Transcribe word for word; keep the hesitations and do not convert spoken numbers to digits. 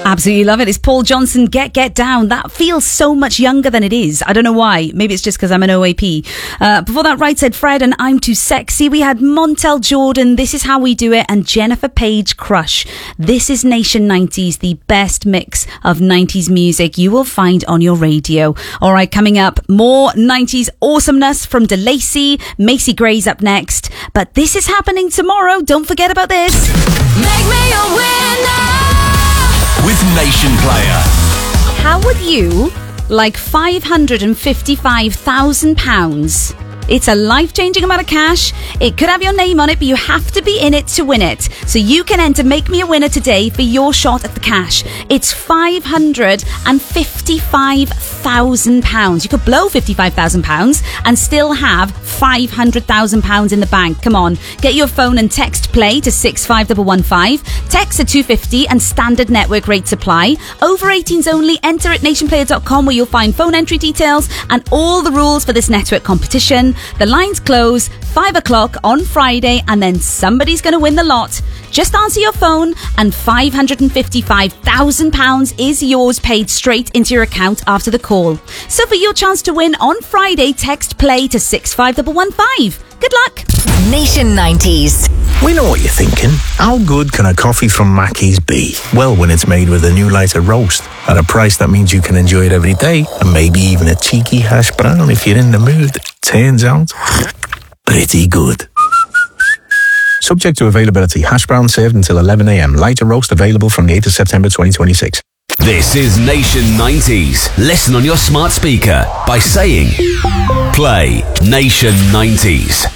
Absolutely love it. It's Paul Johnson, Get Get Down. That feels so much younger than it is. I don't know why. Maybe it's just because I'm an O A P. Uh, before that, Right Said Fred and I'm Too Sexy. We had Montel Jordan, This Is How We Do It, and Jennifer Page, Crush. This is Nation nineties, the best mix of nineties music you will find on your radio. All right, coming up, more nineties awesomeness from DeLacy. Macy Gray's up next. But this is happening tomorrow. Don't forget about this. Make me a winner with Nation Player. How would you like five hundred fifty-five thousand pounds? It's a life-changing amount of cash. It could have your name on it, but you have to be in it to win it. So you can enter Make Me a Winner today for your shot at the cash. It's five hundred fifty-five thousand pounds. You could blow fifty-five thousand pounds and still have five hundred thousand pounds in the bank. Come on, get your phone and text play to six five one one five. Text at two fifty and standard network rates apply. Over eighteens only. Enter at nation player dot com where you'll find phone entry details and all the rules for this network competition. The lines close five o'clock on Friday and then somebody's going to win the lot. Just answer your phone and five hundred fifty-five thousand pounds is yours, paid straight into your account after the call. So for your chance to win on Friday, text play to six five one one five. Good luck. Nation nineties. We know what you're thinking. How good can a coffee from Mackey's be? Well, when it's made with a new lighter roast at a price that means you can enjoy it every day, and maybe even a cheeky hash brown if you're in the mood. Turns out, pretty good. Subject to availability. Hash brown served until eleven a.m. Lighter roast available from the eighth of September twenty twenty-six. This is Nation nineties. Listen on your smart speaker by saying, play Nation nineties.